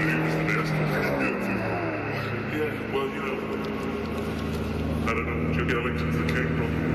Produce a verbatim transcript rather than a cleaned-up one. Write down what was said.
was the best. Yeah, well, you know, I don't know. Joe Ellington's the king, probably.